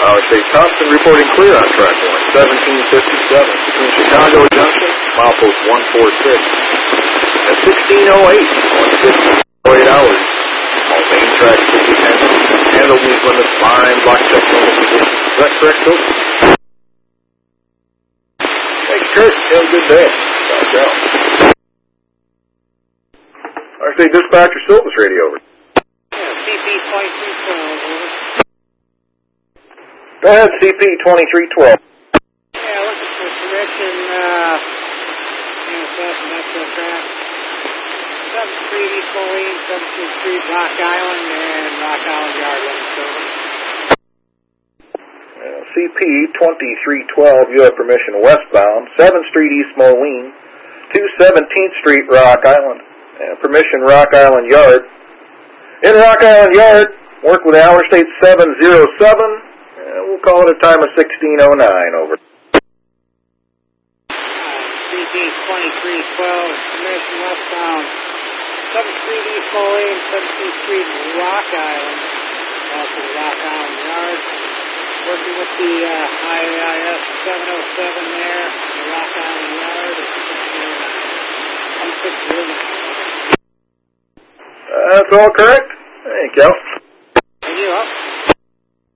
Say Thompson reporting clear on track 1, 1757. Between Chicago Junction, milepost 146. At 1608, 8 hours. All main tracks will be handled these limits fine, block sectional conditions. Is that correct, Bill? Thanks, Kurt. Have a good day. Watch out. Say dispatcher Silvis radio over. CP 2312, over. Go ahead, CP 2312. Yeah, looking for permission, Metro track. 7th Street, East Moline, 17th Street, Rock Island, and Rock Island Yard, CP 2312, you have permission westbound, 7th Street, East Moline, to 17th Street, Rock Island. Permission Rock Island Yard. In Rock Island Yard, work with hour state 707. We'll call it a time of 1609, over. CP 2312, permission westbound, 7th Street, East Moline, 17th Street, Rock Island. Also Rock Island Yard. Working with the IAIS 707 there, the Rock Island Yard. I'm 609. That's all correct. Thank you. Thank you.